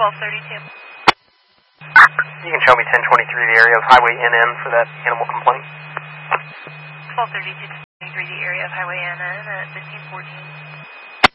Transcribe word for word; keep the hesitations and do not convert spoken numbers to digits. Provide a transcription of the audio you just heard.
twelve thirty-two. You can show me ten twenty-three, the area of Highway N N for that animal complaint. twelve thirty-two, ten twenty-three, the area of Highway N N at fifteen fourteen.